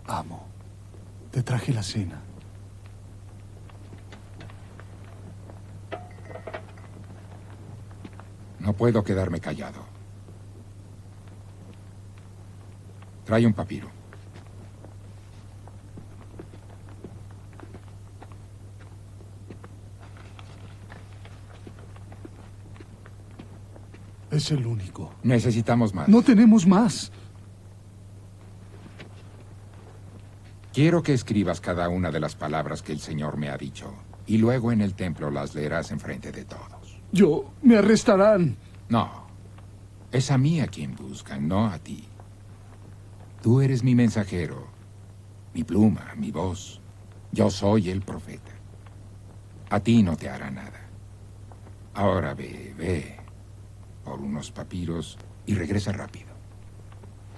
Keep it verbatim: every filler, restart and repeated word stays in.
Amo, te traje la cena. No puedo quedarme callado. Trae un papiro. Es el único. Necesitamos más. No tenemos más. Quiero que escribas cada una de las palabras que el Señor me ha dicho, y luego en el templo las leerás enfrente de todos. Yo... me arrestarán. No. Es a mí a quien buscan, no a ti. Tú eres mi mensajero, mi pluma, mi voz. Yo soy el profeta. A ti no te hará nada. Ahora ve, ve por unos papiros y regresa rápido.